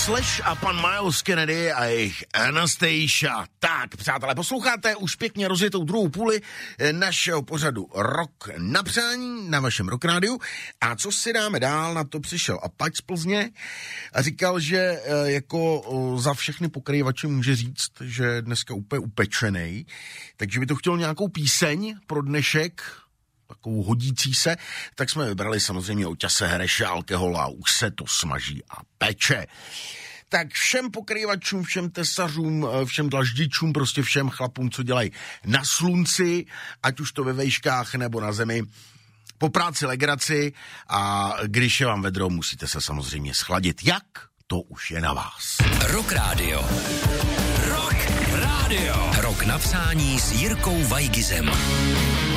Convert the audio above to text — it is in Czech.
Slash a pan Miles Kennedy a jejich Anastasia. Tak, přátelé, posloucháte už pěkně rozjetou druhou půli našeho pořadu Rock na přání na vašem Rock Rádiu. A co si dáme dál, na to přišel Apač z Plzně a říkal, že jako za všechny pokrývače může říct, že je dneska úplně upečenej, takže by to chtěl nějakou píseň pro dnešek, takovou hodící se, tak jsme vybrali samozřejmě Oťase Hereše, Alkehola, už se to smaží a peče. Tak všem pokrývačům, všem tesařům, všem dlaždičům, prostě všem chlapům, co dělají na slunci, ať už to ve vejškách nebo na zemi, po práci legraci a když je vám vedro, musíte se samozřejmě schladit. Jak? To už je na vás. Rock Radio. Rock Radio. Rock na přání s Jirkou Vajgizem.